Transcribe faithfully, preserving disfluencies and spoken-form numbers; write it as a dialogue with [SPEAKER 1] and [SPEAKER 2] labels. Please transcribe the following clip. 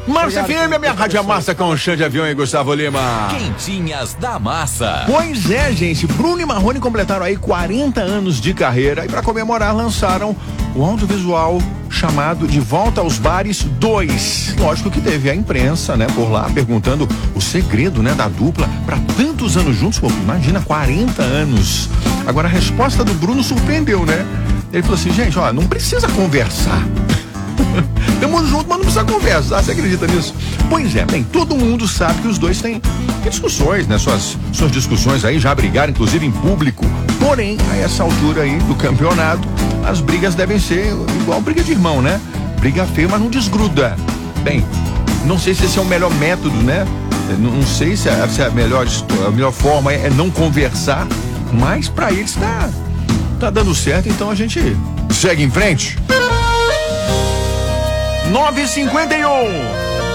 [SPEAKER 1] Márcia F M, a minha rádio massa com o Xande Avião e Gustavo Lima.
[SPEAKER 2] Quentinhas da Massa.
[SPEAKER 1] Pois é, gente, Bruno e Marrone completaram aí quarenta anos de carreira e para comemorar lançaram o audiovisual chamado De Volta aos Bares dois. Lógico que teve a imprensa, né, por lá perguntando o segredo, né, da dupla para tantos anos juntos. Pô, imagina, quarenta anos. Agora a resposta do Bruno surpreendeu, né? Ele falou assim, gente, ó, não precisa conversar. Tamo junto, mas não precisa conversar, você acredita nisso? Pois é, bem, todo mundo sabe que os dois têm discussões, né? Suas, suas discussões aí, já brigaram, inclusive em público. Porém, a essa altura aí do campeonato, as brigas devem ser igual briga de irmão, né? Briga feia, mas não desgruda. Bem, não sei se esse é o melhor método, né? Não, não sei se a, se a, melhor, a melhor forma é, é não conversar, mas pra eles tá, tá dando certo, então a gente segue em frente. nove e cinquenta e um